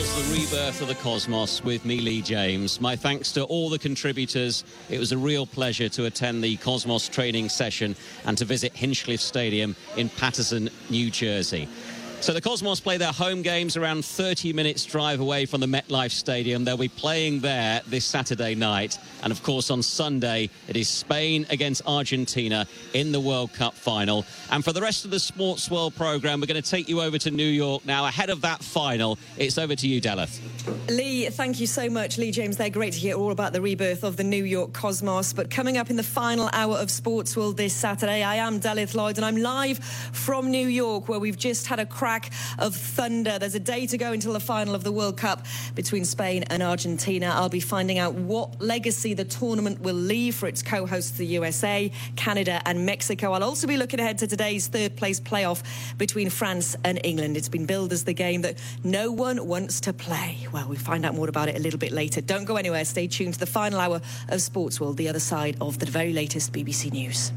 was the rebirth of the Cosmos with me, Lee James. My thanks to all the contributors. It was a real pleasure to attend the Cosmos training session and to visit Hinchliffe Stadium in Paterson, New Jersey. So the Cosmos play their home games around 30 minutes drive away from the MetLife Stadium. They'll be playing there this Saturday night. And of course, on Sunday, it is Spain against Argentina in the World Cup final. And for the rest of the Sports World programme, we're going to take you over to New York now. Ahead of that final, it's over to you, Deleth. Lee, thank you so much. Lee James there. Great to hear all about the rebirth of the New York Cosmos. But coming up in the final hour of Sports World this Saturday, I am Deleth Lloyd, and I'm live from New York, where we've just had a crack of thunder. There's a day to go until the final of the World Cup between Spain and Argentina. I'll be finding out what legacy the tournament will leave for its co-hosts, the USA, Canada and Mexico. I'll also be looking ahead to today's third-place playoff between France and England. It's been billed as the game that no one wants to play. Well, we'll find out more about it a little bit later. Don't go anywhere. Stay tuned to the final hour of Sports World, the other side of the very latest BBC News.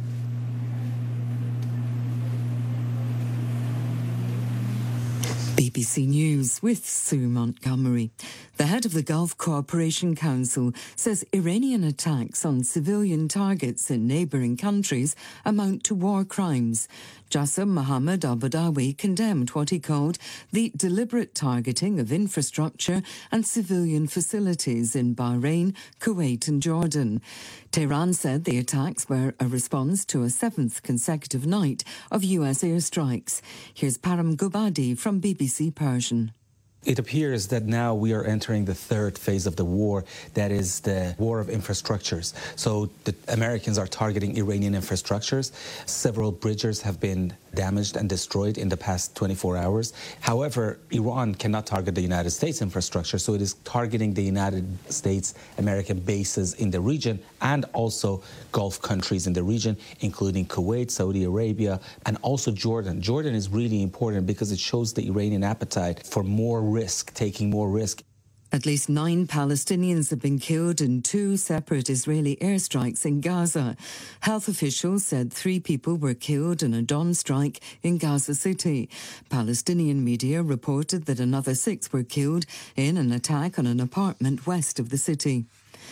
BBC News with Sue Montgomery. The head of the Gulf Cooperation Council says Iranian attacks on civilian targets in neighbouring countries amount to war crimes. Jassim Mohammed al-Badawi condemned what he called the deliberate targeting of infrastructure and civilian facilities in Bahrain, Kuwait and Jordan. Tehran said the attacks were a response to a seventh consecutive night of US airstrikes. Here's Param Gubadi from BBC Persian. It appears that now we are entering the third phase of the war, that is the war of infrastructures. So the Americans are targeting Iranian infrastructures. Several bridges have been damaged and destroyed in the past 24 hours. However, Iran cannot target the United States infrastructure, so it is targeting the United States American bases in the region and also Gulf countries in the region, including Kuwait, Saudi Arabia, and also Jordan. Jordan is really important because it shows the Iranian appetite for more risk, taking more risk. At least 9 Palestinians have been killed in 2 separate Israeli airstrikes in Gaza. Health officials said 3 people were killed in a dawn strike in Gaza City. Palestinian media reported that another 6 were killed in an attack on an apartment west of the city.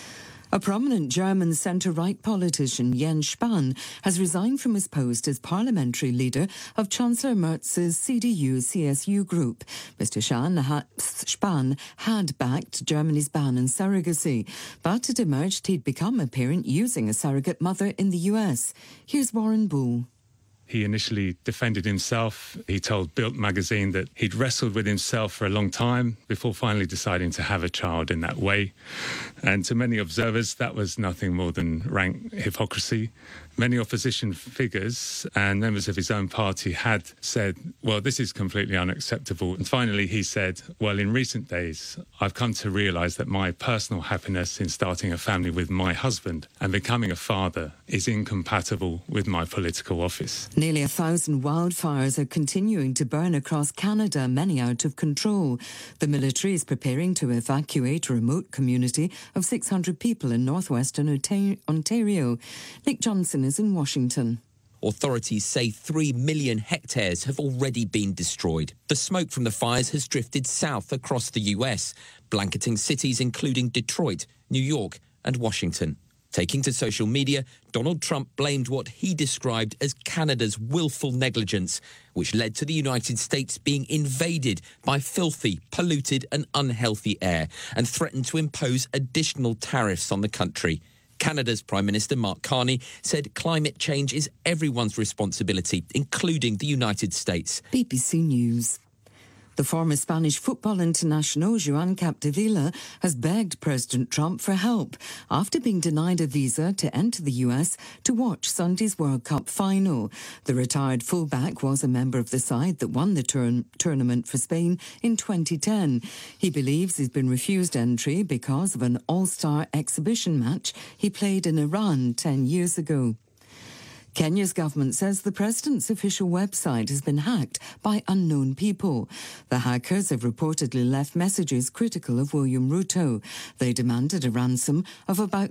A prominent German centre-right politician, Jens Spahn, has resigned from his post as parliamentary leader of Chancellor Merz's CDU-CSU group. Mr. Spahn had backed Germany's ban on surrogacy, but it emerged he'd become a parent using a surrogate mother in the US. Here's Warren Bull. He initially defended himself. He told Bild magazine that he'd wrestled with himself for a long time before finally deciding to have a child in that way. And to many observers, that was nothing more than rank hypocrisy. Many opposition figures and members of his own party had said, well, this is completely unacceptable. And finally, he said, well, in recent days, I've come to realise that my personal happiness in starting a family with my husband and becoming a father is incompatible with my political office. Nearly 1,000 wildfires are continuing to burn across Canada, many out of control. The military is preparing to evacuate a remote community of 600 people in northwestern Ontario. Nick Johnson is in Washington. Authorities say 3 million hectares have already been destroyed. The smoke from the fires has drifted south across the US, blanketing cities including Detroit, New York and Washington. Taking to social media, Donald Trump blamed what he described as Canada's willful negligence, which led to the United States being invaded by filthy, polluted and unhealthy air, and threatened to impose additional tariffs on the country. Canada's Prime Minister Mark Carney said climate change is everyone's responsibility, including the United States. BBC News. The former Spanish football international Joan Capdevila has begged President Trump for help after being denied a visa to enter the US to watch Sunday's World Cup final. The retired fullback was a member of the side that won the tournament for Spain in 2010. He believes he's been refused entry because of an all-star exhibition match he played in Iran 10 years ago. Kenya's government says the president's official website has been hacked by unknown people. The hackers have reportedly left messages critical of William Ruto. They demanded a ransom of about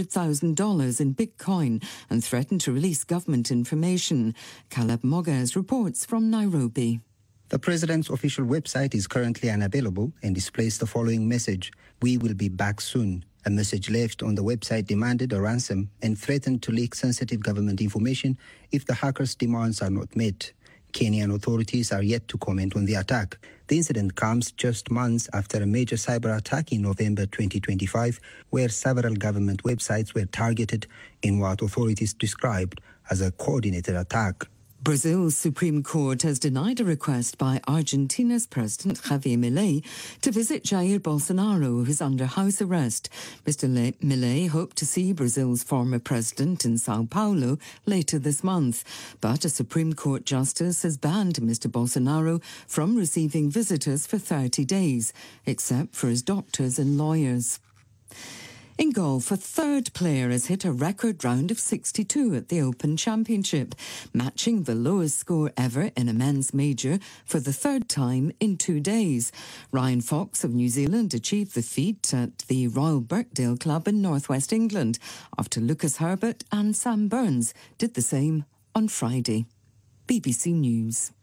$300,000 in Bitcoin and threatened to release government information. Caleb Moguez reports from Nairobi. The president's official website is currently unavailable and displays the following message: "We will be back soon." A message left on the website demanded a ransom and threatened to leak sensitive government information if the hackers' demands are not met. Kenyan authorities are yet to comment on the attack. The incident comes just months after a major cyber attack in November 2025, where several government websites were targeted in what authorities described as a coordinated attack. Brazil's Supreme Court has denied a request by Argentina's President Javier Milei to visit Jair Bolsonaro, who's under house arrest. Mr. Milei hoped to see Brazil's former president in Sao Paulo later this month, but a Supreme Court justice has banned Mr. Bolsonaro from receiving visitors for 30 days, except for his doctors and lawyers. In golf, a third player has hit a record round of 62 at the Open Championship, matching the lowest score ever in a men's major for the third time in 2 days. Ryan Fox of New Zealand achieved the feat at the Royal Birkdale Club in northwest England, after Lucas Herbert and Sam Burns did the same on Friday. BBC News.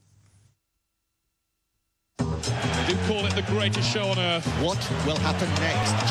They do call it the greatest show on earth. What will happen next?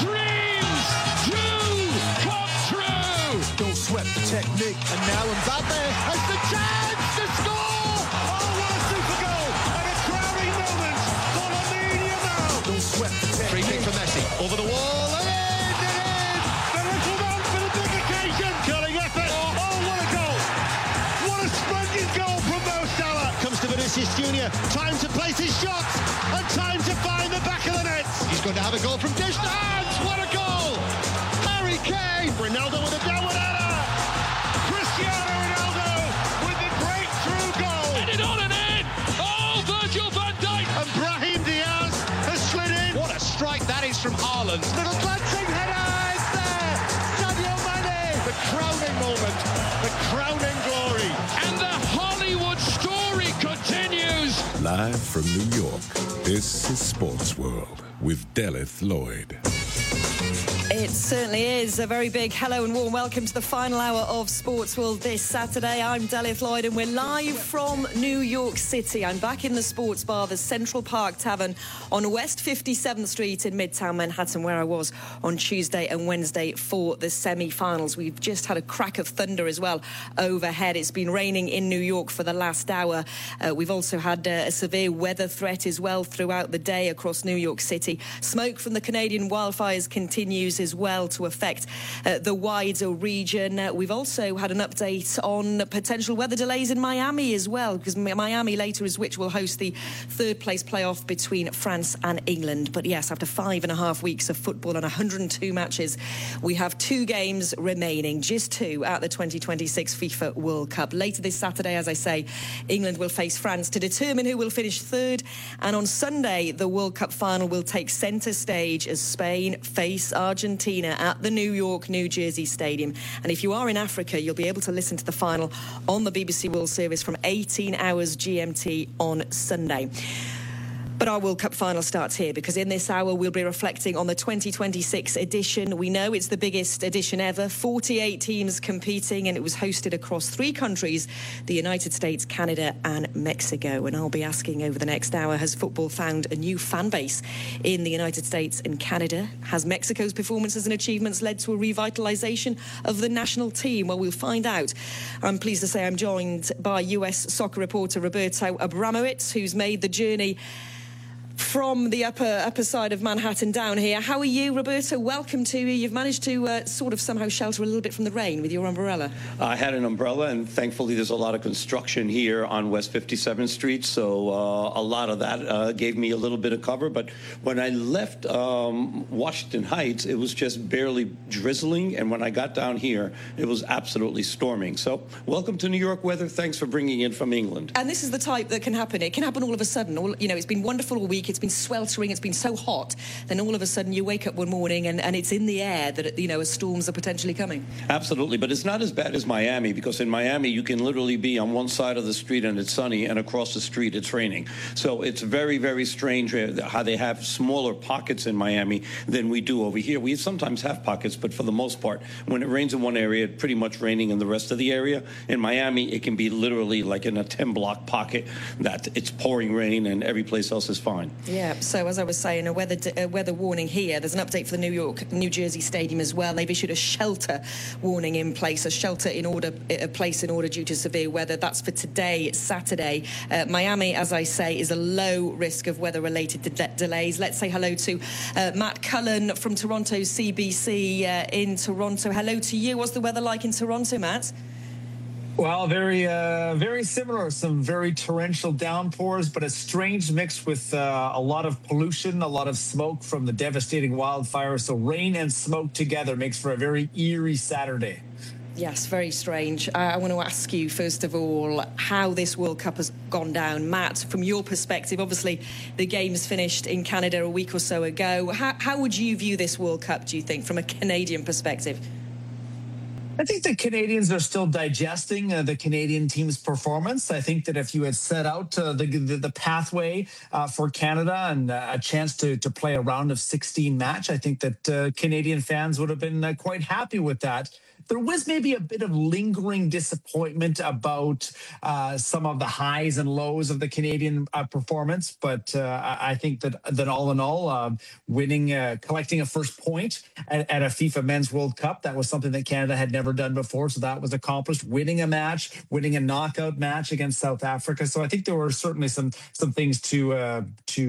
Don't sweat the technique. And now Mbappe has the chance to score! Oh, what a super goal! And a crowning moment for Lamine Yamal. Don't sweat the technique. Free kick for Messi. Over the wall. And in! The little man for the big occasion. Curling effort. Oh, what a goal! What a splendid goal from Mo Salah. Comes to Vinicius Junior. Time to place his shots. And time to find the back of the net. He's going to have a goal from dish to hands. What a goal! Harry Kane. Ronaldo with a downward header. Cristiano Ronaldo with the breakthrough goal. And it on and in. Oh, Virgil van Dijk. And Brahim Diaz has slid in. What a strike that is from Haaland. Little glancing header. It's there. Sadio Mane. The crowning moment. The crowning glory. And the Hollywood story continues. Live from New York, this is Sports World with Delith Lloyd. It certainly is. A very big hello and warm welcome to the final hour of Sports World this Saturday. I'm Delith Lloyd and we're live from New York City. I'm back in the sports bar, the Central Park Tavern on West 57th Street in Midtown Manhattan, where I was on Tuesday and Wednesday for the semi-finals. We've just had a crack of thunder as well overhead. It's been raining in New York for the last hour. We've also had a severe weather threat as well throughout the day across New York City. Smoke from the Canadian wildfires continues as well to affect the wider region. We've also had an update on potential weather delays in Miami as well, because Miami later is which will host the third place playoff between France and England. But yes, after 5.5 weeks of football and 102 matches, we have 2 games remaining, just 2 at the 2026 FIFA World Cup. Later this Saturday, as I say, England will face France to determine who will finish third. And on Sunday, the World Cup final will take centre stage as Spain face Argentina at the New York, New Jersey Stadium. And if you are in Africa, you'll be able to listen to the final on the BBC World Service from 18 hours GMT on Sunday. But our World Cup final starts here, because in this hour we'll be reflecting on the 2026 edition. We know it's the biggest edition ever, 48 teams competing, and it was hosted across 3 countries, the United States, Canada and Mexico. And I'll be asking over the next hour, has football found a new fan base in the United States and Canada? Has Mexico's performances and achievements led to a revitalisation of the national team? Well, we'll find out. I'm pleased to say I'm joined by US soccer reporter Roberto Abramowitz, who's made the journey from the upper side of Manhattan down here. How are you, Roberto? Welcome to you. You've managed to sort of somehow shelter a little bit from the rain with your umbrella. I had an umbrella, and thankfully there's a lot of construction here on West 57th Street, so a lot of that gave me a little bit of cover. But when I left Washington Heights, it was just barely drizzling, and when I got down here, it was absolutely storming. So welcome to New York weather. Thanks for bringing it from England. And this is the type that can happen. It can happen all of a sudden. It's been wonderful all week. week. It's been sweltering. It's been so hot. Then all of a sudden you wake up one morning and it's in the air that, storms are potentially coming. Absolutely. But it's not as bad as Miami, because in Miami you can literally be on one side of the street and it's sunny, and across the street it's raining. So it's very, very strange how they have smaller pockets in Miami than we do over here. We sometimes have pockets, but for the most part, when it rains in one area, it's pretty much raining in the rest of the area. In Miami, it can be literally like in a 10-block pocket that it's pouring rain and every place else is fine. Yeah, so as I was saying, a weather warning here. There's an update for the New Jersey Stadium as well. They've issued a shelter warning in place, a place in order due to severe weather. That's for today, Saturday. Miami, as I say, is a low risk of weather-related delays. Let's say hello to Matt Cullen from Toronto CBC in Toronto. Hello to you. What's the weather like in Toronto, Matt? Well, very similar. Some very torrential downpours, but a strange mix with a lot of pollution, a lot of smoke from the devastating wildfires. So rain and smoke together makes for a very eerie Saturday. Yes, very strange. I want to ask you, first of all, how this World Cup has gone down. Matt, from your perspective, obviously the games finished in Canada a week or so ago. How would you view this World Cup, do you think, from a Canadian perspective? I think the Canadians are still digesting the Canadian team's performance. I think that if you had set out the pathway for Canada and a chance to play a round of 16 match, I think that Canadian fans would have been quite happy with that. There was maybe a bit of lingering disappointment about some of the highs and lows of the Canadian performance, but I think that all in all, collecting a first point at a FIFA Men's World Cup, that was something that Canada had never done before, so that was accomplished. Winning a knockout match against South Africa, so I think there were certainly some things to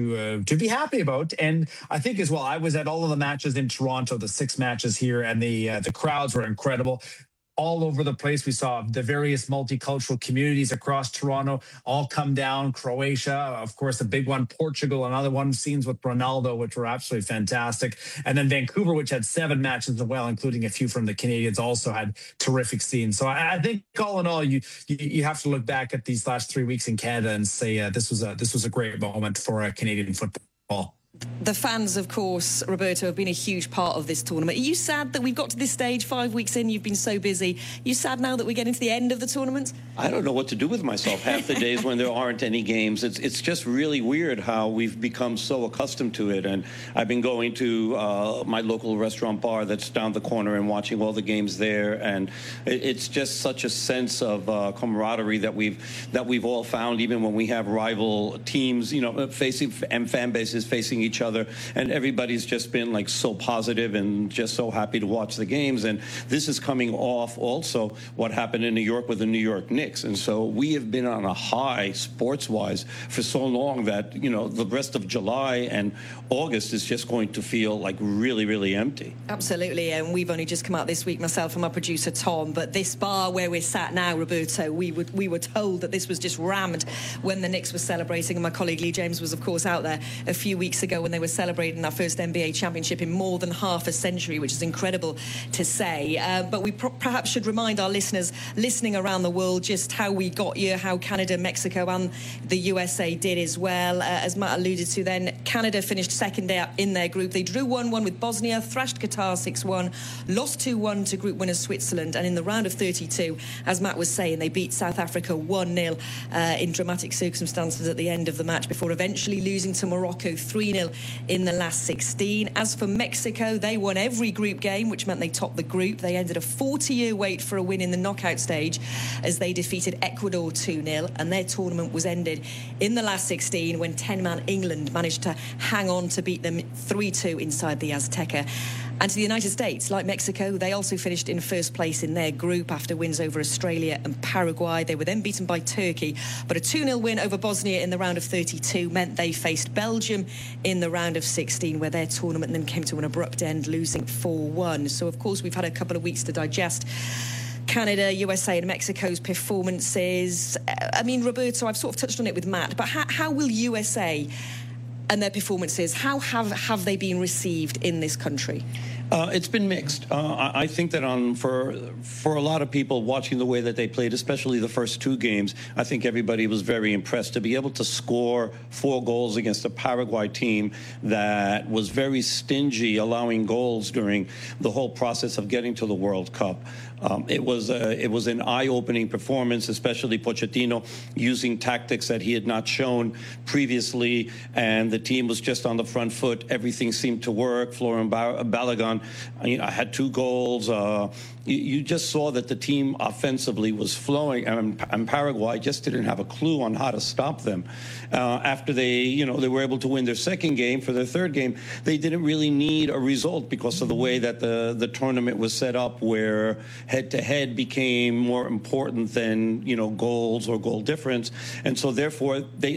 be happy about. And I think as well, I was at all of the matches in Toronto, the 6 matches here, and the crowds were incredible. All over the place. We saw the various multicultural communities across Toronto all come down. Croatia, of course, a big one. Portugal, another one. Scenes with Ronaldo, which were absolutely fantastic. And then Vancouver, which had 7 matches as well, including a few from the Canadians, also had terrific scenes. So I think all in all, you have to look back at these last 3 weeks in Canada and say this was a great moment for Canadian football. The fans, of course, Roberto, have been a huge part of this tournament. Are you sad that we've got to this stage 5 weeks in? You've been so busy. Are you sad now that we're getting to the end of the tournament? I don't know what to do with myself half the days when there aren't any games. It's just really weird how we've become so accustomed to it. And I've been going to my local restaurant bar that's down the corner and watching all the games there. And it's just such a sense of camaraderie that we've all found, even when we have rival teams, facing and fan bases facing each other, and everybody's just been like so positive and just so happy to watch the games. And this is coming off also what happened in New York with the New York Knicks, and so we have been on a high sports-wise for so long that the rest of July and August is just going to feel like really, really empty. Absolutely, and we've only just come out this week, myself and my producer Tom, but this bar where we're sat now, Roberto, we were told that this was just rammed when the Knicks were celebrating, and my colleague Lee James was of course out there a few weeks ago when they were celebrating our first NBA championship in more than half a century, which is incredible to say. But we perhaps should remind our listeners listening around the world just how we got here, how Canada, Mexico and the USA did as well. As Matt alluded to then, Canada finished second in their group. They drew 1-1 with Bosnia, thrashed Qatar 6-1, lost 2-1 to group winners Switzerland, and in the round of 32, as Matt was saying, they beat South Africa 1-0 in dramatic circumstances at the end of the match before eventually losing to Morocco 3-0 in the last 16. As for Mexico, they won every group game, which meant they topped the group. They ended a 40-year wait for a win in the knockout stage as they defeated Ecuador 2-0, and their tournament was ended in the last 16 when 10-man England managed to hang on to beat them 3-2 inside the Azteca. And to the United States, like Mexico, they also finished in first place in their group after wins over Australia and Paraguay. They were then beaten by Turkey, but a 2-0 win over Bosnia in the round of 32 meant they faced Belgium in the round of 16, where their tournament then came to an abrupt end, losing 4-1. So, of course, we've had a couple of weeks to digest Canada, USA and Mexico's performances. I mean, Roberto, I've sort of touched on it with Matt, but how will USA and their performances, how have they been received in this country? It's been mixed. I think that for a lot of people watching the way that they played, especially the first two games, I think everybody was very impressed to be able to score 4 goals against a Paraguay team that was very stingy, allowing goals during the whole process of getting to the World Cup. It was an eye-opening performance, especially Pochettino using tactics that he had not shown previously, and the team was just on the front foot. Everything seemed to work. Florian Balogun, had 2 goals. You just saw that the team offensively was flowing, and Paraguay just didn't have a clue on how to stop them. After they were able to win their second game, for their third game, they didn't really need a result because of the way that the tournament was set up, where head-to-head became more important than goals or goal difference, and so therefore they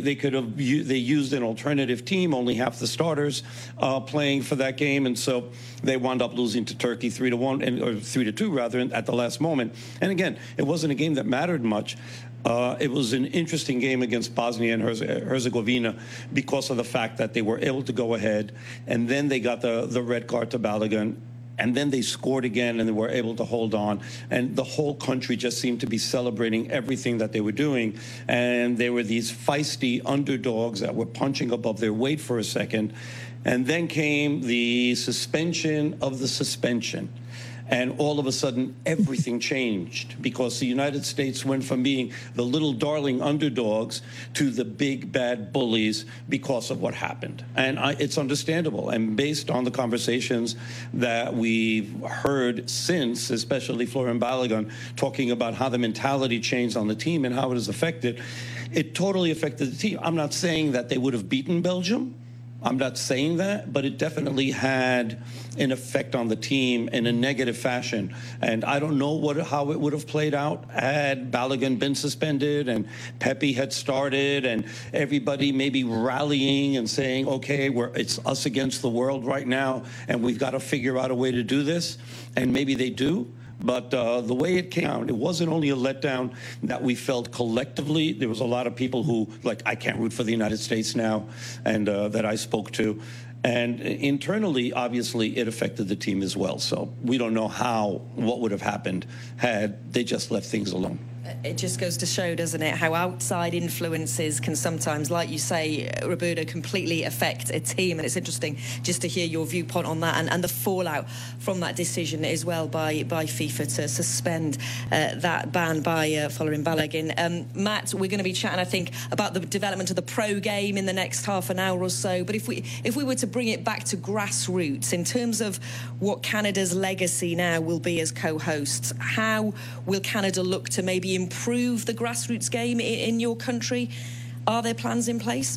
used an alternative team, only half the starters playing for that game, and so they wound up losing to Turkey 3-1 or 3-2 rather at the last moment. And again, it wasn't a game that mattered much. It was an interesting game against Bosnia and Herzegovina because of the fact that they were able to go ahead, and then they got the red card to Balogun, and then they scored again, and they were able to hold on. And the whole country just seemed to be celebrating everything that they were doing. And they were these feisty underdogs that were punching above their weight for a second. And then came the suspension of the suspension. And all of a sudden, everything changed because the United States went from being the little darling underdogs to the big bad bullies because of what happened. And it's understandable. And based on the conversations that we've heard since, especially Florian Balogun talking about how the mentality changed on the team and how it has affected, it totally affected the team. I'm not saying that they would have beaten Belgium. I'm not saying that, but it definitely had an effect on the team in a negative fashion. And I don't know how it would have played out had Balogun been suspended and Pepe had started and everybody maybe rallying and saying, okay, it's us against the world right now, and we've got to figure out a way to do this. And maybe they do. But the way it came out, it wasn't only a letdown that we felt collectively. There was a lot of people who, I can't root for the United States now, and that I spoke to. And internally, obviously, it affected the team as well. So we don't know what would have happened had they just left things alone. It just goes to show, doesn't it, how outside influences can sometimes, like you say, Roberto, completely affect a team. And it's interesting just to hear your viewpoint on that and the fallout from that decision as well by FIFA to suspend that ban by Florian Balogun. Matt, we're going to be chatting, I think, about the development of the pro game in the next half an hour or so. But if we were to bring it back to grassroots, in terms of what Canada's legacy now will be as co-hosts, how will Canada look to maybe improve the grassroots game in your country? Are there plans in place?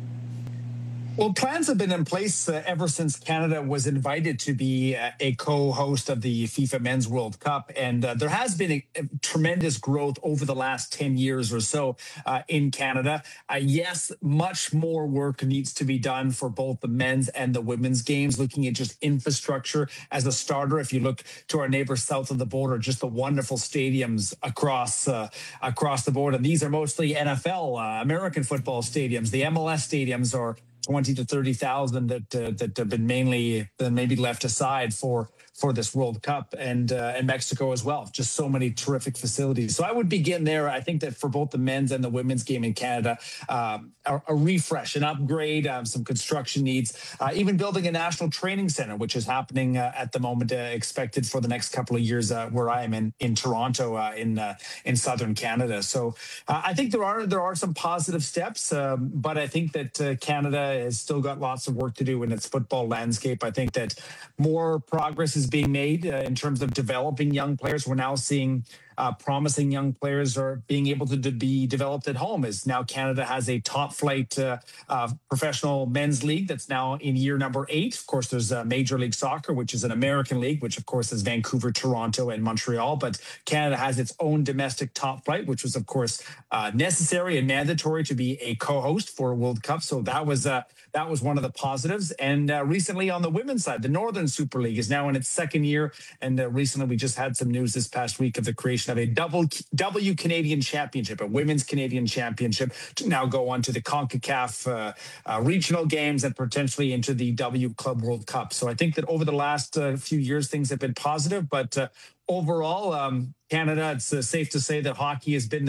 Well, plans have been in place ever since Canada was invited to be a co-host of the FIFA Men's World Cup. And there has been a tremendous growth over the last 10 years or so in Canada. Yes, much more work needs to be done for both the men's and the women's games, looking at just infrastructure as a starter. If you look to our neighbors south of the border, just the wonderful stadiums across the board. And these are mostly NFL, American football stadiums. The MLS stadiums are 20 to 30,000 that have been mainly maybe left aside for this World Cup, and Mexico as well. Just so many terrific facilities. So I would begin there. I think that for both the men's and the women's game in Canada, a refresh, an upgrade, some construction needs, even building a national training center, which is happening at the moment, expected for the next couple of years where I am in Toronto, in southern Canada. So I think there are some positive steps, but I think that Canada has still got lots of work to do in its football landscape. I think that more progress is being made in terms of developing young players. We're now seeing promising young players are being able to be developed at home, as now Canada has a top flight professional men's league that's now in year number 8. Of course, there's Major League Soccer, which is an American league, which of course is Vancouver, Toronto, and Montreal. But Canada has its own domestic top flight, which was of course necessary and mandatory to be a co-host for a World Cup. So that was one of the positives. And recently on the women's side, the Northern Super League is now in its second year. And recently we just had some news this past week of the creation combination of a W Canadian Championship, a Women's Canadian Championship, to now go on to the CONCACAF regional games and potentially into the W Club World Cup. So I think that over the last few years, things have been positive, but overall, Canada, it's safe to say that ice hockey has been the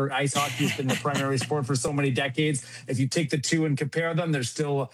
primary sport for so many decades. If you take the two and compare them, there's still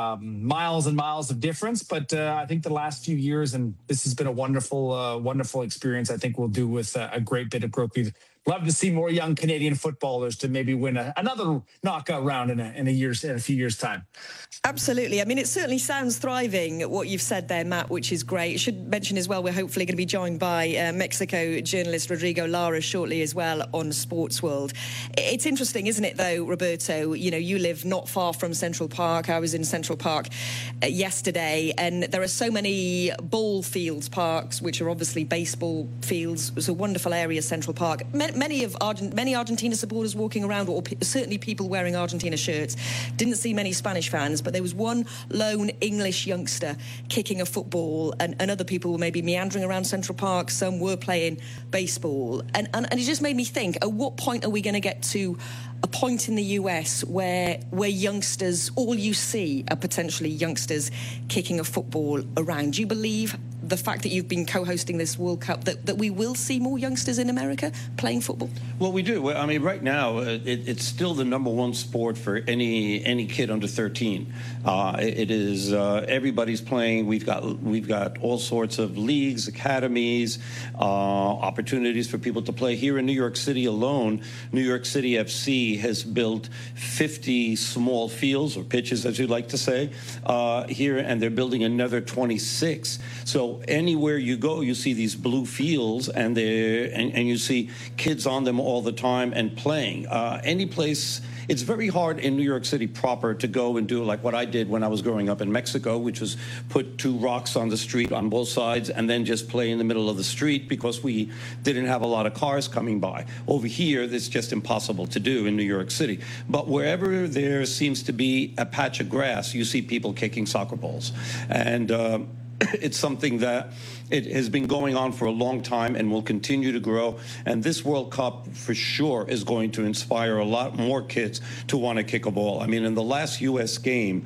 miles and miles of difference. But I think the last few years, and this has been a wonderful experience, I think we'll do with a great bit of growth. We'd love to see more young Canadian footballers to maybe win another knockout round in a few years' time. Absolutely. I mean, it certainly sounds thriving, what you've said there, Matt, which is great. I should mention as well, we're hopefully going to be joined by Mexico journalist Rodrigo Lara shortly as well on Sports World. It's interesting, isn't it, though, Roberto? You know, you live not far from Central Park. I was in Central Park yesterday, and there are so many ball fields parks, which are obviously baseball fields. It was a wonderful area, Central Park. Many Argentina supporters walking around, or certainly people wearing Argentina shirts. Didn't see many Spanish fans, but there was one lone English youngster kicking a football, and other people were maybe meandering around Central Park. Some were playing baseball, and it just made me think: at what point are we going to get to a point in the US where youngsters, all you see are potentially youngsters kicking a football around? Do you believe the fact that you've been co-hosting this World Cup that we will see more youngsters in America playing football? Well, we do. I mean, right now it's still the number one sport for any kid under 13. It is everybody's playing. We've got all sorts of leagues, academies, opportunities for people to play. Here in New York City alone, New York City FC has built 50 small fields, or pitches as you like to say, here, and they're building another 26. So anywhere you go, you see these blue fields, and you see kids on them all the time and playing. Any place. It's very hard in New York City proper to go and do like what I did when I was growing up in Mexico, which was put 2 rocks on the street on both sides and then just play in the middle of the street because we didn't have a lot of cars coming by. Over here, it's just impossible to do in New York City. But wherever there seems to be a patch of grass, you see people kicking soccer balls. And it's something that it has been going on for a long time and will continue to grow. And this World Cup, for sure, is going to inspire a lot more kids to want to kick a ball. I mean, in the last U.S. game,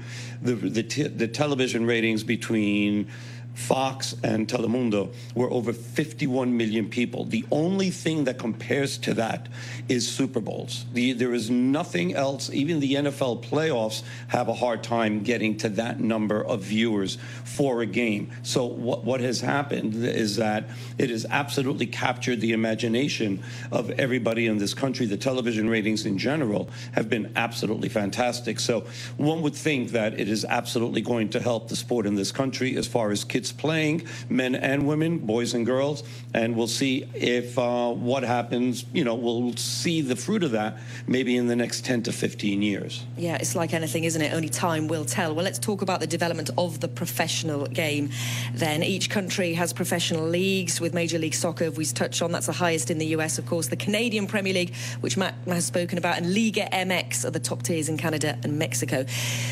the television ratings between Fox and Telemundo were over 51 million people. The only thing that compares to that is Super Bowls. There is nothing else. Even the NFL playoffs have a hard time getting to that number of viewers for a game. So what has happened is that it has absolutely captured the imagination of everybody in this country. The television ratings in general have been absolutely fantastic. So one would think that it is absolutely going to help the sport in this country as far as kids playing, men and women, boys and girls, and we'll see if what happens, we'll see the fruit of that maybe in the next 10 to 15 years. Yeah, it's like anything, isn't it? Only time will tell. Well, let's talk about the development of the professional game then. Each country has professional leagues. With Major League Soccer, we've touched on, that's the highest in the US, of course. The Canadian Premier League, which Matt has spoken about, and Liga MX are the top tiers in Canada and Mexico.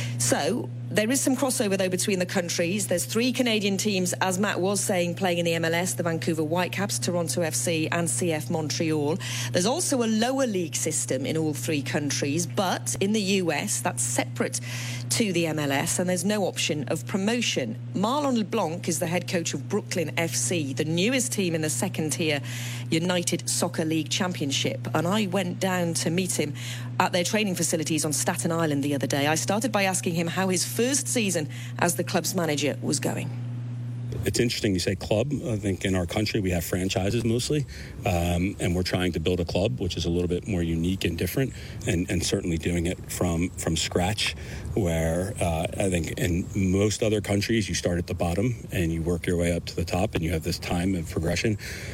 So there is some crossover, though, between the countries. There's 3 Canadian teams, as Matt was saying, playing in the MLS, the Vancouver Whitecaps, Toronto FC and CF Montreal. There's also a lower league system in all 3 countries, but in the US, that's separate to the MLS, and there's no option of promotion. Marlon LeBlanc is the head coach of Brooklyn FC, the newest team in the second-tier United Soccer League Championship, and I went down to meet him at their training facilities on Staten Island the other day. I started by asking him how his first season as the club's manager was going. It's interesting you say club. I think in our country we have franchises mostly, and we're trying to build a club which is a little bit more unique and different, and certainly doing it from scratch, where I think in most other countries you start at the bottom and you work your way up to the top and you have this time of progression.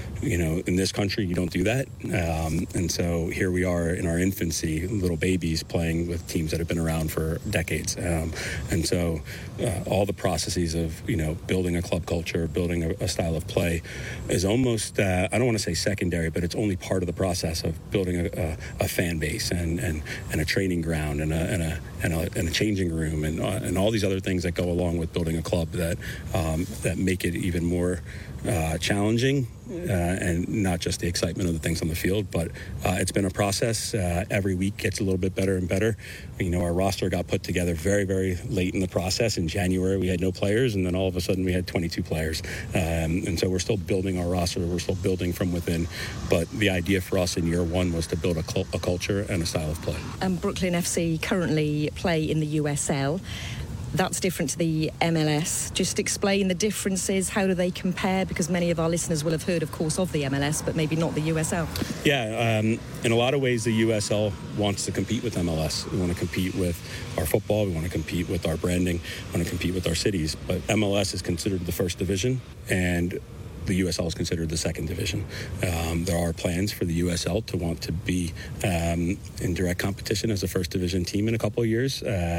In this country you don't do that, and so here we are in our infancy, little babies playing with teams that have been around for decades, and so all the processes of building a club culture, building a style of play is almost I don't want to say secondary, but it's only part of the process of building a fan base and a training ground and a changing room and all these other things that go along with building a club that make it even more challenging, and not just the excitement of the things on the field, but it's been a process. Every week gets a little bit better and better. Our roster got put together very, very late in the process. In January, we had no players, and then all of a sudden we had 22 players. And so we're still building our roster. We're still building from within. But the idea for us in year one was to build a culture and a style of play. Brooklyn FC currently play in the USL. That's different to the MLS. Just explain the differences. How do they compare? Because many of our listeners will have heard, of course, of the MLS, but maybe not the USL. Yeah, in a lot of ways, the USL wants to compete with MLS. We want to compete with our football. We want to compete with our branding. We want to compete with our cities. But MLS is considered the first division, and the USL is considered the second division. There are plans for the USL to want to be in direct competition as a first division team in a couple of years.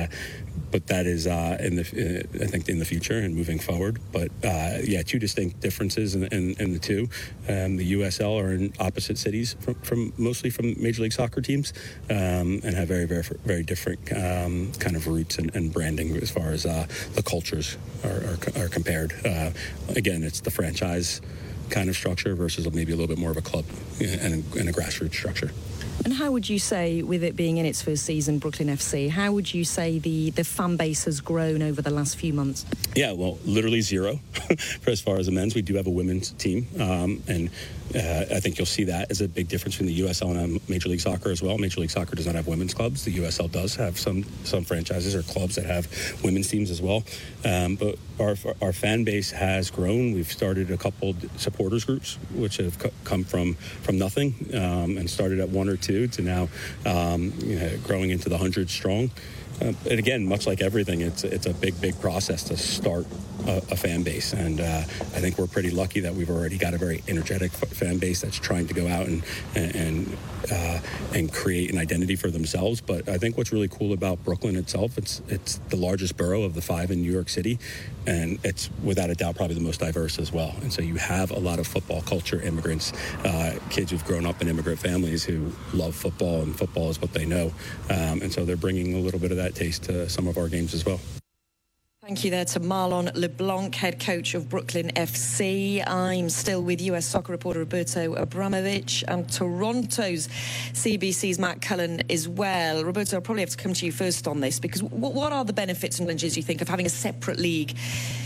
But that is, I think, in the future and moving forward. But, two distinct differences in the two. The USL are in opposite cities mostly from Major League Soccer teams, and have very, very, very different kind of roots and branding as far as the cultures are compared. Again, it's the franchise kind of structure versus maybe a little bit more of a club and a grassroots structure. And how would you say, with it being in its first season, Brooklyn FC, how would you say the fan base has grown over the last few months? Yeah, well, literally zero. For as far as the men's, we do have a women's team, and I think you'll see that as a big difference between the USL and Major League Soccer as well. Major League Soccer does not have women's clubs. The USL does have some franchises or clubs that have women's teams as well. But our fan base has grown. We've started a couple supporters groups, which have come from nothing and started at one or two to now growing into the 100 strong. And again, much like everything, it's a big process to start a fan base, and I think we're pretty lucky that we've already got a very energetic fan base that's trying to go out and create an identity for themselves. But I think what's really cool about Brooklyn itself, it's the largest borough of the 5 in New York City, and it's without a doubt probably the most diverse as well. And so you have a lot of football culture immigrants, kids who've grown up in immigrant families who love football, and football is what they know, and so they're bringing a little bit of that taste to some of our games as well. Thank you there to Marlon LeBlanc, head coach of Brooklyn FC. I'm still with US soccer reporter Roberto Abramovich and Toronto's CBC's Matt Cullen as well. Roberto, I'll probably have to come to you first on this, because what are the benefits and challenges, you think, of having a separate league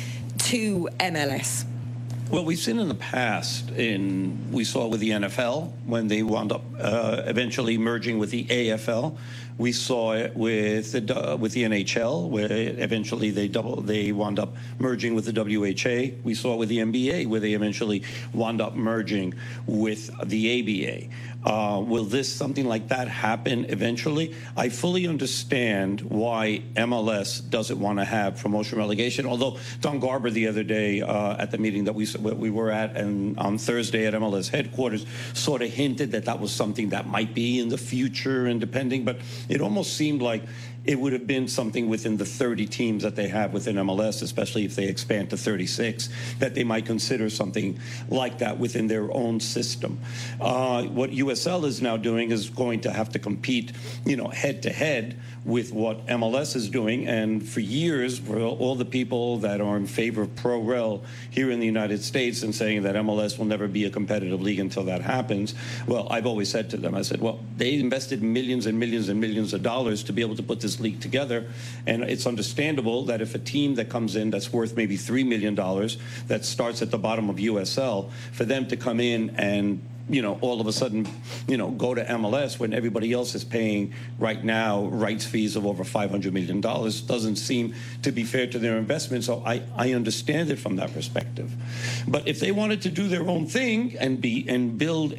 to MLS? Well, we've seen in the past, we saw with the NFL when they wound up eventually merging with the AFL. We saw it with the NHL, where eventually they wound up merging with the WHA. We saw it with the NBA, where they eventually wound up merging with the ABA. Will something like that happen eventually? I fully understand why MLS doesn't want to have promotion relegation, although Don Garber the other day at the meeting that we were at and on Thursday at MLS headquarters sort of hinted that was something that might be in the future and depending, but it almost seemed like it would have been something within the 30 teams that they have within MLS, especially if they expand to 36, that they might consider something like that within their own system. What USL is now doing is going to have to compete, head to head with what MLS is doing. And for years, for all the people that are in favor of pro-rel here in the United States and saying that MLS will never be a competitive league until that happens, well, I've always said to them, I said, well, they invested millions and millions and millions of dollars to be able to put this league together, and it's understandable that if a team that comes in that's worth maybe $3 million that starts at the bottom of USL, for them to come in and all of a sudden, go to MLS when everybody else is paying right now rights fees of over $500 million doesn't seem to be fair to their investment. So I understand it from that perspective. But if they wanted to do their own thing and build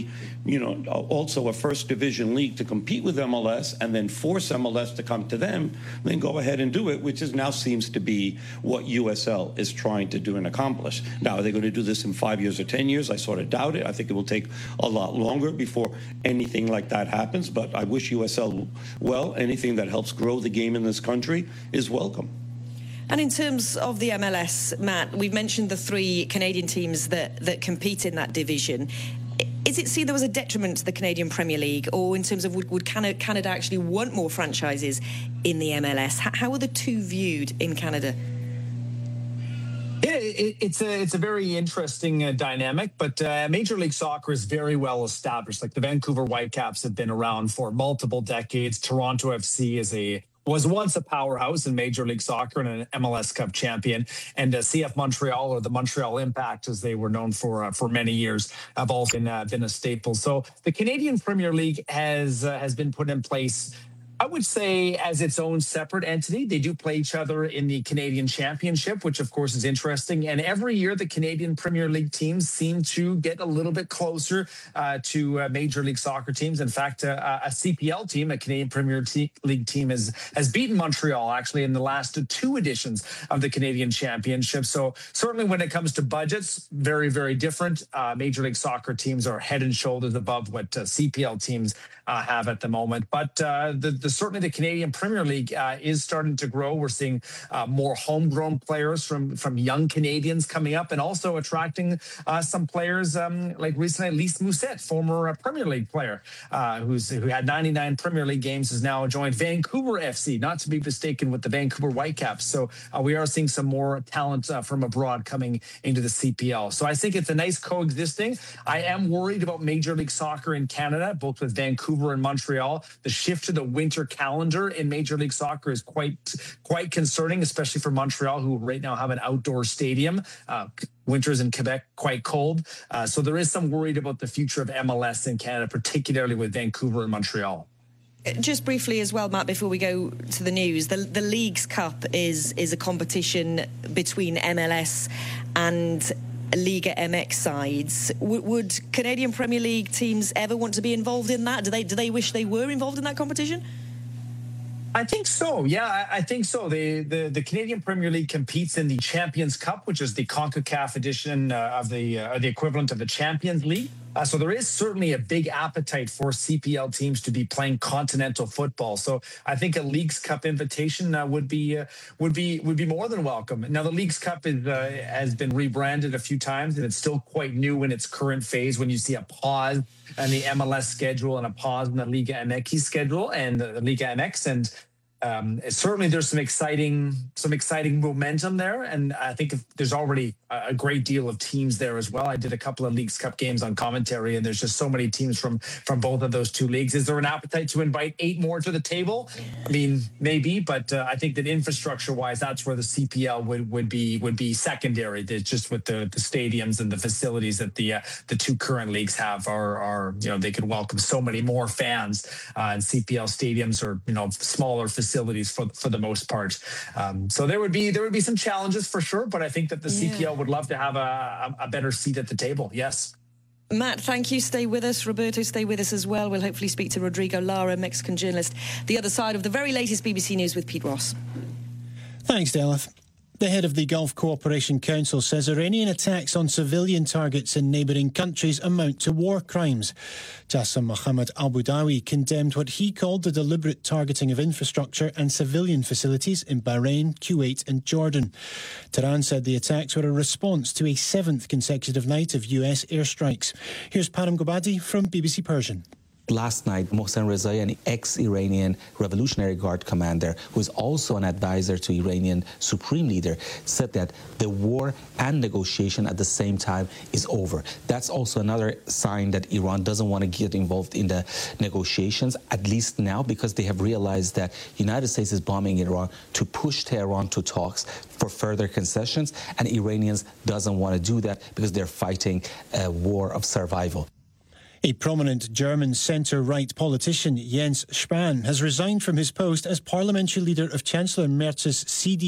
also a first division league to compete with MLS and then force MLS to come to them, then go ahead and do it, which now seems to be what USL is trying to do and accomplish. Now, are they going to do this in 5 years or 10 years? I sort of doubt it. I think it will take a lot longer before anything like that happens, but I wish USL well. Anything that helps grow the game in this country is welcome. And in terms of the MLS, Matt, we've mentioned the 3 Canadian teams that compete in that division. Is it seen there was a detriment to the Canadian Premier League, or in terms of would Canada actually want more franchises in the MLS? How are the two viewed in Canada? Yeah, it's a very interesting dynamic, but Major League Soccer is very well established. Like the Vancouver Whitecaps have been around for multiple decades. Toronto FC was once a powerhouse in Major League Soccer and an MLS Cup champion. And CF Montreal, or the Montreal Impact, as they were known for many years, have also been a staple. So the Canadian Premier League has been put in place, I would say, as its own separate entity. They do play each other in the Canadian Championship, which of course is interesting. And every year, the Canadian Premier League teams seem to get a little bit closer to Major League Soccer teams. In fact, a CPL team, a Canadian Premier League team, has beaten Montreal actually in the last 2 editions of the Canadian Championship. So certainly when it comes to budgets, very, very different. Major League Soccer teams are head and shoulders above what CPL teams have at the moment. But certainly the Canadian Premier League is starting to grow. We're seeing more homegrown players from young Canadians coming up, and also attracting some players like recently Lise Mousset, former Premier League player who had 99 Premier League games, has now joined Vancouver FC, not to be mistaken with the Vancouver Whitecaps. So we are seeing some more talent from abroad coming into the CPL. So I think it's a nice coexisting. I am worried about Major League Soccer in Canada, both with Vancouver and Montreal. The shift to the winter calendar in Major League Soccer is quite concerning, especially for Montreal, who right now have an outdoor stadium. Winters in Quebec quite cold. So there is some worried about the future of MLS in Canada, particularly with Vancouver and Montreal. Just briefly as well, Matt, before we go to the news, the Leagues Cup is a competition between MLS and Liga MX sides. Would Canadian Premier League teams ever want to be involved in that? Do they wish they were involved in that competition? I think so. Yeah, I think so. The Canadian Premier League competes in the Champions Cup, which is the CONCACAF edition of the equivalent of the Champions League. So there is certainly a big appetite for CPL teams to be playing continental football. So I think a Leagues Cup invitation would be more than welcome. Now the Leagues Cup has been rebranded a few times, and it's still quite new in its current phase. When you see a pause in the MLS schedule and a pause in the Liga MX schedule and the Liga MX, and certainly there's some exciting momentum there, and I think there's already a great deal of teams there as well. I did a couple of Leagues Cup games on commentary, and there's just so many teams from both of those two leagues. Is there an appetite to invite 8 more to the table? I mean, maybe, but I think that infrastructure-wise, that's where the CPL would be secondary. Just with the stadiums and the facilities that the 2 current leagues have are they could welcome so many more fans, and CPL stadiums are smaller facilities for the most part. So there would be some challenges for sure, but I think that the CPL would love to have a better seat at the table. Yes. Matt, thank you. Stay with us. Roberto, stay with us as well. We'll hopefully speak to Rodrigo Lara, Mexican journalist, the other side of the very latest BBC News with Pete Ross. Thanks, Delith. The head of the Gulf Cooperation Council says Iranian attacks on civilian targets in neighbouring countries amount to war crimes. Jassem Mohammed al-Budawi condemned what he called the deliberate targeting of infrastructure and civilian facilities in Bahrain, Kuwait and Jordan. Tehran said the attacks were a response to a 7th consecutive night of US airstrikes. Here's Param Gobadi from BBC Persian. Last night, Mohsen Rezai, an ex-Iranian Revolutionary Guard commander, who is also an advisor to Iranian Supreme Leader, said that the war and negotiation at the same time is over. That's also another sign that Iran doesn't want to get involved in the negotiations, at least now, because they have realized that the United States is bombing Iran to push Tehran to talks for further concessions, and Iranians doesn't want to do that because they're fighting a war of survival. A prominent German centre-right politician, Jens Spahn, has resigned from his post as parliamentary leader of Chancellor Merz's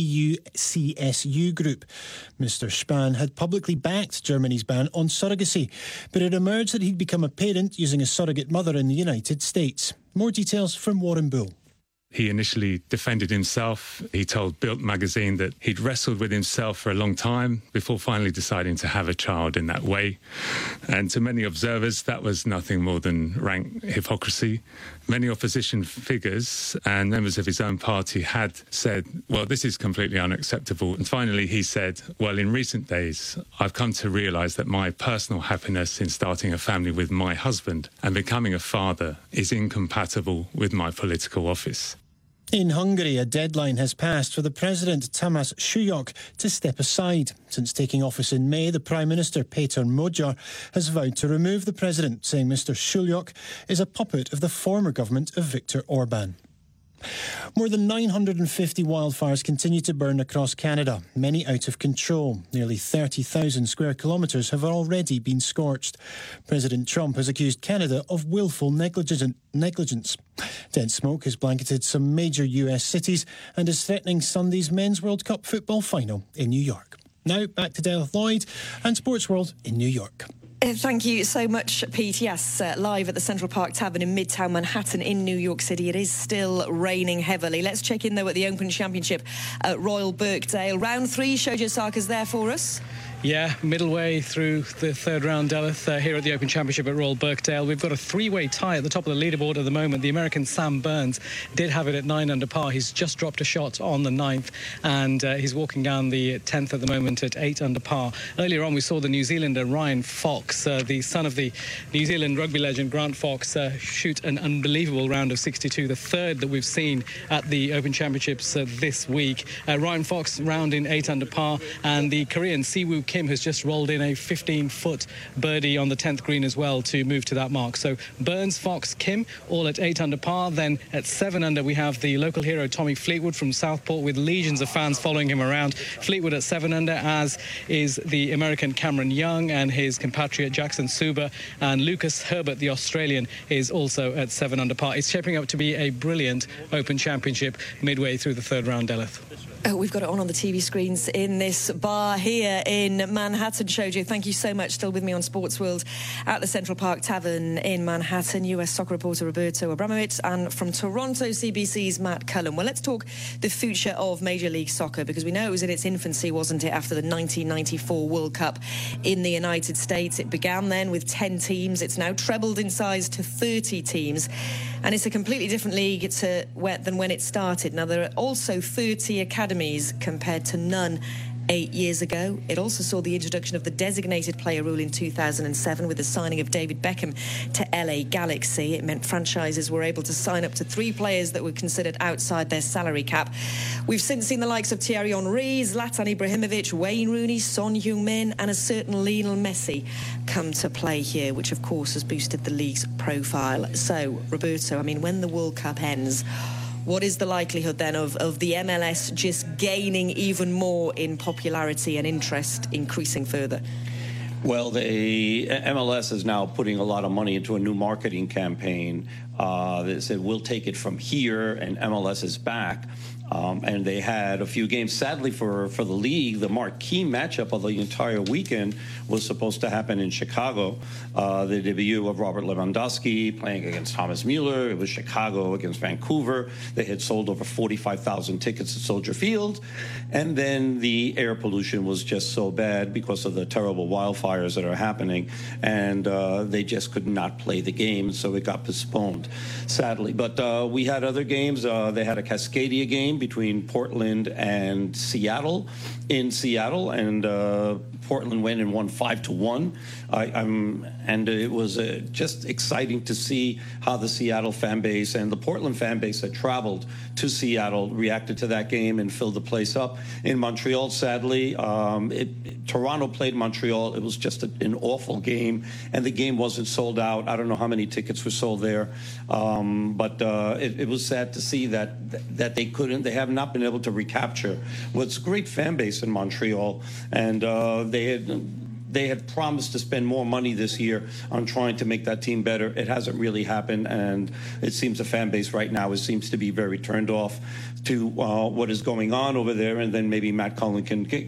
CDU-CSU group. Mr. Spahn had publicly backed Germany's ban on surrogacy, but it emerged that he'd become a parent using a surrogate mother in the United States. More details from Warren Bull. He initially defended himself. He told Bild magazine that he'd wrestled with himself for a long time before finally deciding to have a child in that way. And to many observers, that was nothing more than rank hypocrisy. Many opposition figures and members of his own party had said, well, this is completely unacceptable. And finally, he said, well, in recent days, I've come to realise that my personal happiness in starting a family with my husband and becoming a father is incompatible with my political office. In Hungary, a deadline has passed for the President, Tamás Súlyog, to step aside. Since taking office in May, the Prime Minister, Péter Magyar, has vowed to remove the President, saying Mr Súlyog is a puppet of the former government of Viktor Orbán. More than 950 wildfires continue to burn across Canada, many out of control. Nearly 30,000 square kilometres have already been scorched. President Trump has accused Canada of willful negligence. Dense smoke has blanketed some major US cities and is threatening Sunday's Men's World Cup football final in New York. Now, back to Delith Lloyd and Sports World in New York. Thank you so much, Pete. Yes, live at the Central Park Tavern in Midtown Manhattan in New York City. It is still raining heavily. Let's check in, though, at the Open Championship at Royal Birkdale. Round 3, Shoji Osaka's there for us. Yeah, middle-way through the third round, Delith, here at the Open Championship at Royal Birkdale. We've got a three-way tie at the top of the leaderboard at the moment. The American Sam Burns did have it at 9 under par. He's just dropped a shot on the 9th, and he's walking down the 10th at the moment at 8 under par. Earlier on, we saw the New Zealander Ryan Fox, the son of the New Zealand rugby legend Grant Fox, shoot an unbelievable round of 62, the third that we've seen at the Open Championships this week. Ryan Fox rounding 8 under par, and the Korean Siwoo Kim has just rolled in a 15-foot birdie on the 10th green as well to move to that mark. So Burns, Fox, Kim, all at 8 under par. Then at 7 under, we have the local hero Tommy Fleetwood from Southport with legions of fans following him around. Fleetwood at 7 under, as is the American Cameron Young and his compatriot Jackson Suba. And Lucas Herbert, the Australian, is also at 7 under par. It's shaping up to be a brilliant Open Championship midway through the third round, Delith. Oh, we've got it on the TV screens in this bar here in Manhattan. Shoji, thank you so much. Still with me on Sports World at the Central Park Tavern in Manhattan. US soccer reporter Roberto Abramowitz, and from Toronto, CBC's Matt Cullen. Well, let's talk the future of Major League Soccer, because we know it was in its infancy, wasn't it, after the 1994 World Cup in the United States. It began then with 10 teams. It's now trebled in size to 30 teams. And it's a completely different league than when it started. Now, there are also 30 academies compared to none 8 years ago. It also saw the introduction of the designated player rule in 2007 with the signing of David Beckham to LA Galaxy. It meant franchises were able to sign up to 3 players that were considered outside their salary cap. We've since seen the likes of Thierry Henry, Zlatan Ibrahimovic, Wayne Rooney, Son Heung-min and a certain Lionel Messi come to play here, which of course has boosted the league's profile. So, Roberto, I mean, when the World Cup ends, what is the likelihood then of the MLS just gaining even more in popularity and interest increasing further? Well, the MLS is now putting a lot of money into a new marketing campaign that said, we'll take it from here, and MLS is back. And they had a few games. Sadly for the league, the marquee matchup of the entire weekend was supposed to happen in Chicago. The debut of Robert Lewandowski playing against Thomas Mueller. It was Chicago against Vancouver. They had sold over 45,000 tickets at Soldier Field. And then the air pollution was just so bad because of the terrible wildfires that are happening. And they just could not play the game, so it got postponed, sadly. But we had other games. They had a Cascadia game between Portland and Seattle in Seattle, and Portland went and won 5-1. And it was just exciting to see how the Seattle fan base and the Portland fan base that traveled to Seattle reacted to that game and filled the place up. In Montreal, sadly, Toronto played Montreal. It was just an awful game, and the game wasn't sold out. I don't know how many tickets were sold there, but it was sad to see that they have not been able to recapture what's a great fan base in Montreal, and they had promised to spend more money this year on trying to make that team better. It hasn't really happened, and it seems the fan base right now seems to be very turned off to what is going on over there. And then maybe Matt Cullen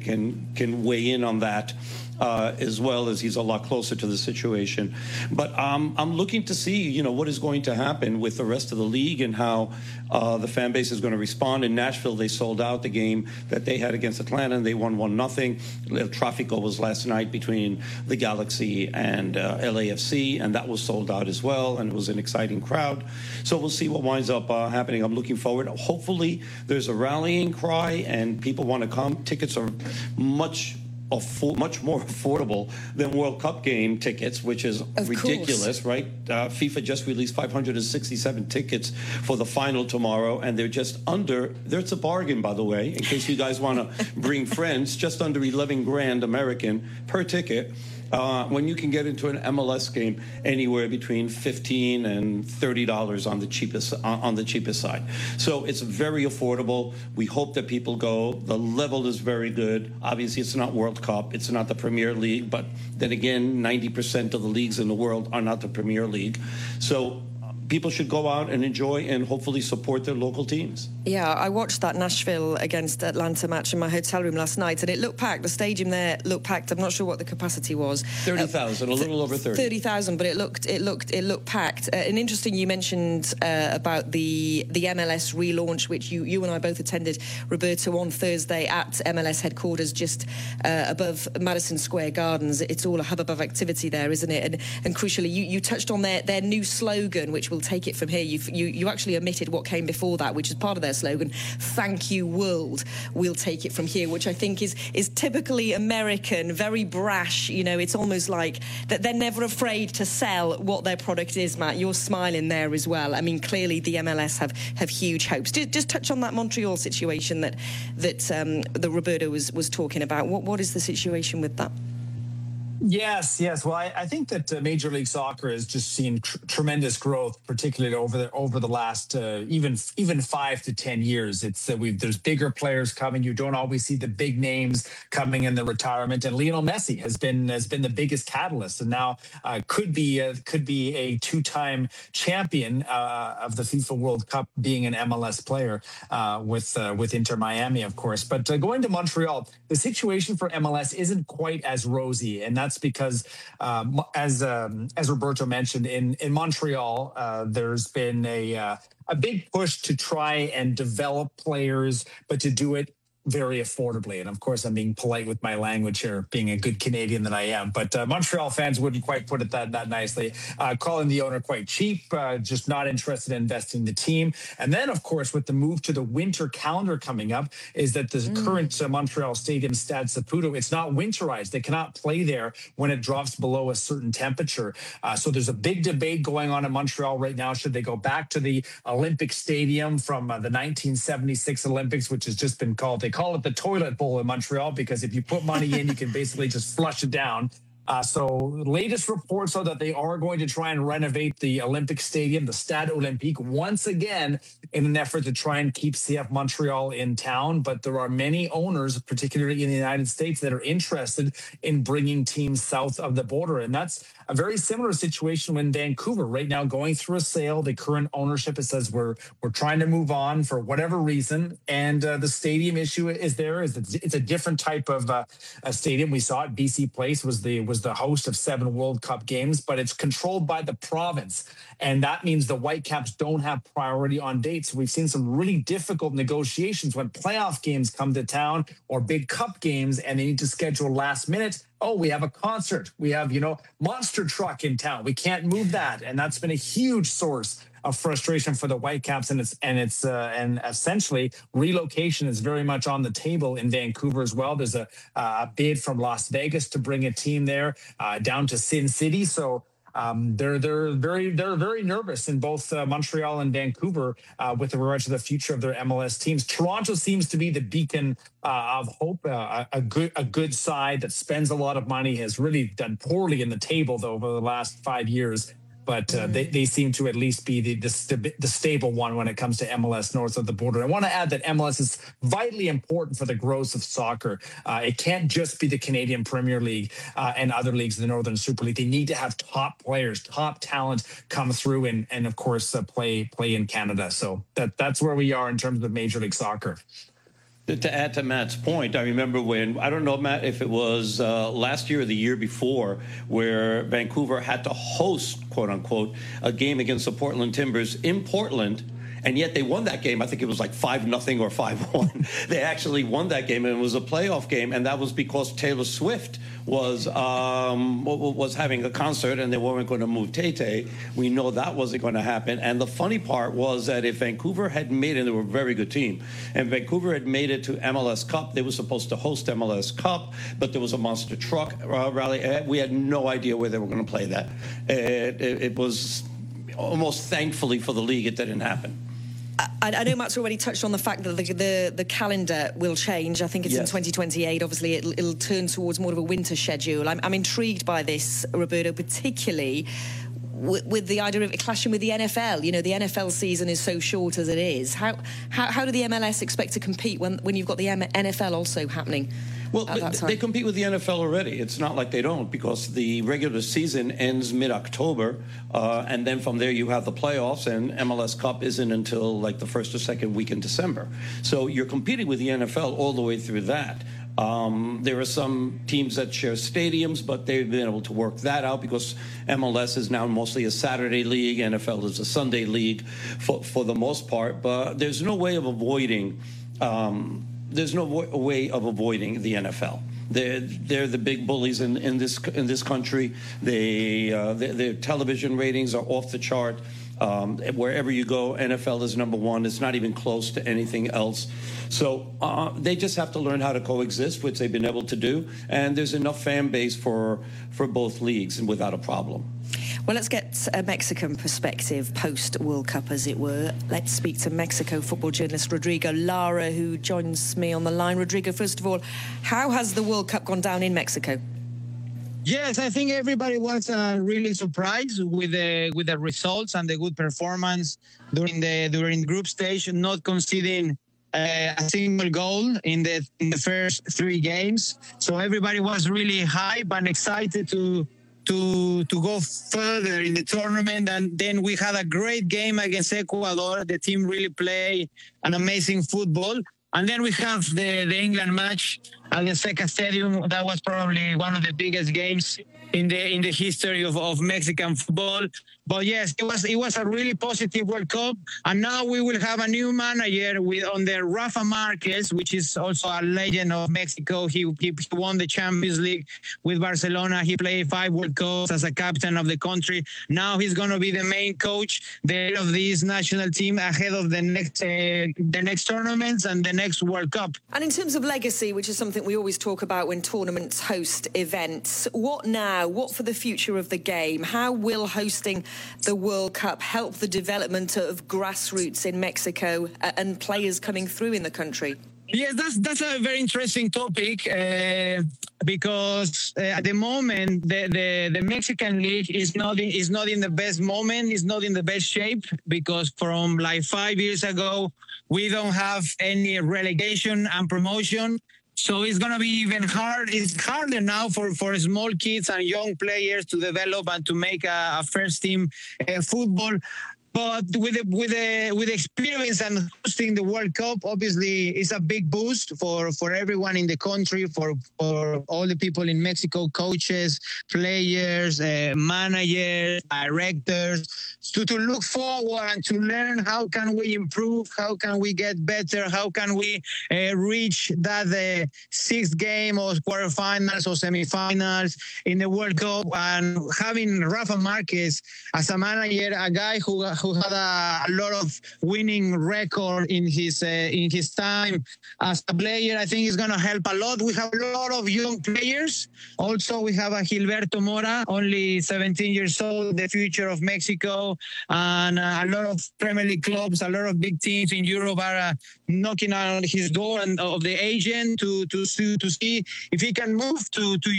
can weigh in on that as well, as he's a lot closer to the situation. But I'm looking to see, what is going to happen with the rest of the league and how the fan base is going to respond. In Nashville, they sold out the game that they had against Atlanta, and they won 1-0. El Tráfico was last night between the Galaxy and LAFC, and that was sold out as well, and it was an exciting crowd. So we'll see what winds up happening. I'm looking forward. Hopefully, there's a rallying cry, and people want to come. Tickets are much much more affordable than World Cup game tickets, which is ridiculous, right? FIFA just released 567 tickets for the final tomorrow, and they're just under, there's a bargain, by the way, in case you guys want to bring friends, just under 11 grand American per ticket. When you can get into an MLS game anywhere between $15 and $30 on the cheapest side. So it's very affordable. We hope that people go. The level is very good. Obviously, it's not World Cup. It's not the Premier League. But then again, 90% of the leagues in the world are not the Premier League. So people should go out and enjoy and hopefully support their local teams. Yeah, I watched that Nashville against Atlanta match in my hotel room last night, and it looked packed. The stadium there looked packed. I'm not sure what the capacity was. 30,000, a little over 30. 30,000, but it looked packed. And interesting, you mentioned about the MLS relaunch, which you and I both attended, Roberto, on Thursday at MLS headquarters, just above Madison Square Gardens. It's all a hubbub of activity there, isn't it? And crucially, you touched on their new slogan, which will take it from here. You actually omitted what came before that, which is part of their slogan, "Thank you, world. We'll take it from here," which I think is typically American, very brash. You know, it's almost like that they're never afraid to sell what their product is. Matt, you're smiling there as well. I mean, clearly the MLS have huge hopes. Just touch on that Montreal situation that Roberto was talking about. What is the situation with that? Yes. Well, I think that Major League Soccer has just seen tremendous growth, particularly over the last even 5 to 10 years. It's there's bigger players coming. You don't always see the big names coming in the retirement, and Lionel Messi has been the biggest catalyst, and now could be a two-time champion of the FIFA World Cup, being an MLS player with Inter Miami, of course. But going to Montreal, the situation for MLS isn't quite as rosy, and that's because, as Roberto mentioned, in Montreal, there's been a big push to try and develop players, but to do it very affordably. And of course, I'm being polite with my language here, being a good Canadian that I am. But Montreal fans wouldn't quite put it that nicely. Calling the owner quite cheap, just not interested in investing in the team. And then, of course, with the move to the winter calendar coming up, is that the current Montreal Stadium, Stade Saputo, it's not winterized. They cannot play there when it drops below a certain temperature. So there's a big debate going on in Montreal right now. Should they go back to the Olympic Stadium from the 1976 Olympics, which has just been called, they call it the toilet bowl in Montreal, because if you put money in, you can basically just flush it down. So latest reports are that they are going to try and renovate the Olympic Stadium, the Stade Olympique, once again in an effort to try and keep CF Montreal in town. But there are many owners, particularly in the United States, that are interested in bringing teams south of the border. And that's a very similar situation when Vancouver right now going through a sale. The current ownership, it says we're trying to move on for whatever reason. And the stadium issue is there. It's a different type of a stadium. We saw it. BC Place was the host of 7 World Cup games, but it's controlled by the province. And that means the Whitecaps don't have priority on dates. We've seen some really difficult negotiations when playoff games come to town or big cup games and they need to schedule last minute. Oh, we have a concert. We have, Monster Truck in town. We can't move that. And that's been a huge source of frustration for the Whitecaps, and essentially relocation is very much on the table in Vancouver as well. There's a bid from Las Vegas to bring a team there down to Sin City. So they're very nervous in both Montreal and Vancouver with regard to the future of their MLS teams. Toronto seems to be the beacon of hope, a good side that spends a lot of money, has really done poorly in the table though over the last 5 years. But they seem to at least be the stable one when it comes to MLS north of the border. I want to add that MLS is vitally important for the growth of soccer. It can't just be the Canadian Premier League and other leagues in the Northern Super League. They need to have top players, top talent come through and of course, play in Canada. So that's where we are in terms of Major League Soccer. To add to Matt's point, I remember when, I don't know, Matt, if it was last year or the year before, where Vancouver had to host, quote unquote, a game against the Portland Timbers in Portland, And yet they won that game. I think it was like 5-0 or 5-1. They actually won that game, and it was a playoff game, and that was because Taylor Swift was having a concert, and they weren't going to move Tay-Tay. We know that wasn't going to happen. And the funny part was that if Vancouver had made it, and they were a very good team, and Vancouver had made it to MLS Cup, they were supposed to host MLS Cup, but there was a monster truck rally. We had no idea where they were going to play that. It was almost thankfully for the league, it didn't happen. I know Matt's already touched on the fact that the calendar will change. I think it's in 2028. Obviously, it'll turn towards more of a winter schedule. I'm intrigued by this, Roberto, particularly with the idea of it clashing with the NFL. You know, the NFL season is so short as it is. How do the MLS expect to compete when you've got the NFL also happening? Well, they compete with the NFL already. It's not like they don't, because the regular season ends mid-October, and then from there you have the playoffs, and MLS Cup isn't until like the first or second week in December. So you're competing with the NFL all the way through that. There are some teams that share stadiums, but they've been able to work that out because MLS is now mostly a Saturday league. NFL is a Sunday league for the most part. But there's no way of avoiding way of avoiding the NFL. They're the big bullies in this country. Their television ratings are off the chart. Wherever you go, NFL is number one. It's not even close to anything else. So they just have to learn how to coexist, which they've been able to do. And there's enough fan base for both leagues and without a problem. Well, let's get a Mexican perspective post-World Cup, as it were. Let's speak to Mexico football journalist Rodrigo Lara, who joins me on the line. Rodrigo, first of all, how has the World Cup gone down in Mexico? Yes, I think everybody was really surprised with the results and the good performance during group stage, not conceding a single goal in the first 3 games. So everybody was really hyped and excited to go further in the tournament. And then we had a great game against Ecuador. The team really played an amazing football. And then we have the England match at the Azteca Stadium. That was probably one of the biggest games in the history of Mexican football. But yes, it was a really positive World Cup. And now we will have a new manager under Rafa Marquez, which is also a legend of Mexico. He won the Champions League with Barcelona. He played 5 World Cups as a captain of the country. Now he's going to be the main coach of this national team ahead of the next tournaments and the next World Cup. And in terms of legacy, which is something we always talk about when tournaments host events, what now? What for the future of the game? How will hosting the World Cup help the development of grassroots in Mexico and players coming through in the country? Yes, that's a very interesting topic because at the moment the Mexican league is not in the best moment, is not in the best shape, because from like 5 years ago we don't have any relegation and promotion. So it's going to be even hard. It's harder now for small kids and young players to develop and to make a first team football. But with the experience and hosting the World Cup, obviously, it's a big boost for everyone in the country, for all the people in Mexico, coaches, players, managers, directors, to look forward and to learn how can we improve, how can we get better, how can we reach that 6th game or quarterfinals or semifinals in the World Cup. And having Rafa Marquez as a manager, a guy who had a lot of winning record in his time as a player, I think is going to help a lot. We have a lot of young players. Also, we have a Gilberto Mora, only 17 years old, the future of Mexico, and a lot of Premier League clubs, a lot of big teams in Europe are knocking on his door and of the agent to see if he can move to